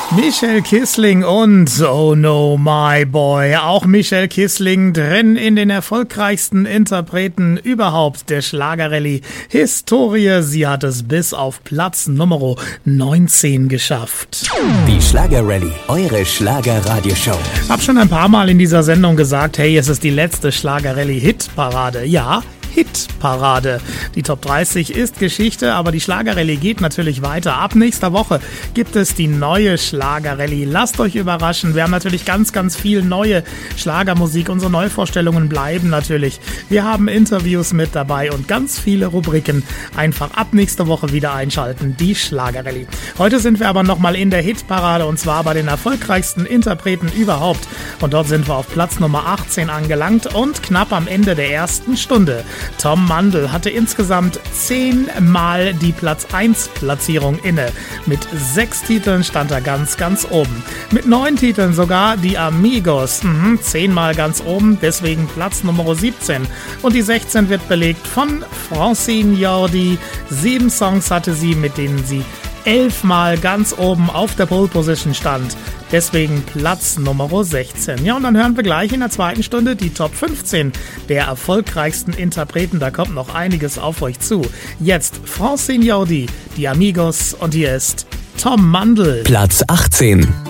Michelle Kissling und Oh No My Boy. Auch Michelle Kissling drin in den erfolgreichsten Interpreten überhaupt der Schlagerrallye-Historie. Sie hat es bis auf Platz Nummer 19 geschafft. Die Schlagerrallye, eure Schlagerradioshow. Hab schon ein paar Mal in dieser Sendung gesagt, hey, es ist die letzte Schlagerrallye-Hitparade. Ja, Hitparade. Die Top 30 ist Geschichte, aber die Schlagerrallye geht natürlich weiter. Ab nächster Woche gibt es die neue Schlagerrallye. Lasst euch überraschen. Wir haben natürlich ganz, ganz viel neue Schlagermusik. Unsere Neuvorstellungen bleiben natürlich. Wir haben Interviews mit dabei und ganz viele Rubriken. Einfach ab nächster Woche wieder einschalten. Die Schlagerrallye. Heute sind wir aber nochmal in der Hitparade und zwar bei den erfolgreichsten Interpreten überhaupt. Und dort sind wir auf Platz Nummer 18 angelangt und knapp am Ende der ersten Stunde. Tom Mandl hatte insgesamt 10 Mal die Platz 1 Platzierung inne. Mit 6 Titeln stand er ganz, ganz oben. Mit 9 Titeln sogar die Amigos. 10 Mal ganz oben, deswegen Platz Nummer 17. Und die 16 wird belegt von Francine Jordi. 7 Songs hatte sie, mit denen sie 11 Mal ganz oben auf der Pole Position stand. Deswegen Platz Nummer 16. Ja, und dann hören wir gleich in der zweiten Stunde die Top 15 der erfolgreichsten Interpreten. Da kommt noch einiges auf euch zu. Jetzt Francine Jordi, die Amigos und hier ist Tom Mandl. Platz 18.